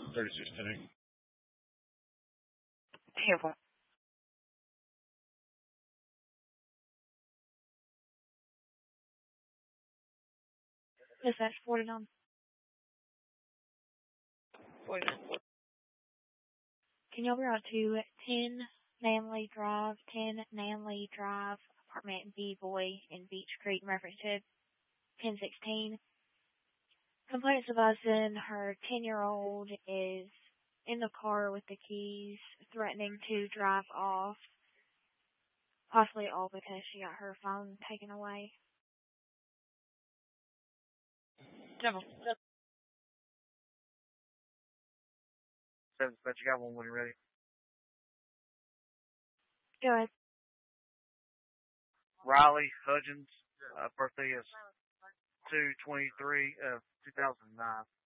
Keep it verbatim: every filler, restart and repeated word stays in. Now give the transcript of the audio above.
thirty-six ten. Careful. Dispatch forty-nine. forty-nine. Can y'all be out to ten Nanley Drive, ten Nanley Drive, apartment B Boy in Beach Creek, in reference to ten sixteen. Complainant advising her ten-year-old is in the car with the keys, threatening to drive off, possibly all because she got her phone taken away. Seven. Seven, but you got one when you're ready. Go ahead. Riley Hudgens, uh, birthday is two twenty-three of two thousand nine.